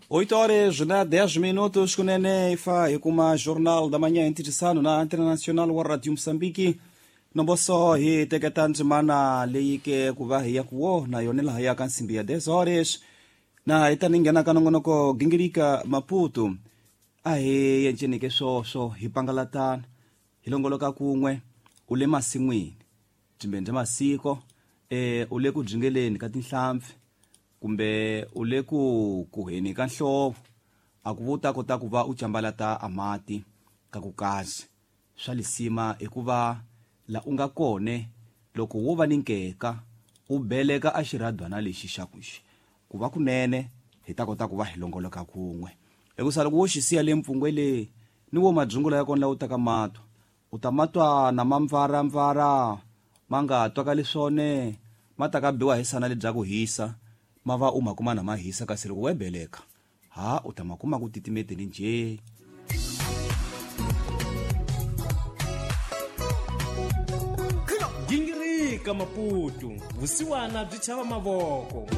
8 horas na 10 minutos kunene ifa ikuma Jornal da Manhã intitisano na Internacional wa Radio Msambiki nomboso hi teketanji mana leike kuvahi ya kuwo na yonela haya kansimbi ya 10 horas na itaningena kanongonoko gingirika Maputo ahe yenjenike so hipangalatan hilongoloka kumwe ule masimwini timbende masiko ule kujingeleni katinhlamvi kumbe ule kuheni kanhlovo akuvuta kota kuva uchambalata amati kakukazi swalisima ekuva la ungakone loko wuva ninkeka ubeleka axiradwana lexi xakuxi kuva kunene hi ta kota kuva hi longoloka kun'we ekusala kuwo xisiya le mpfungwele ni wo madzungula ya kona la utaka matwa utamatwa na mamvaramvara manga twa ka leswone mataka biwa hi sana le bya ku hisa mava umakuma na mahisa kasi loko webeleka utamakuma ku titimeteni nje Gingirika Maputo vusiwana byi chava mavoko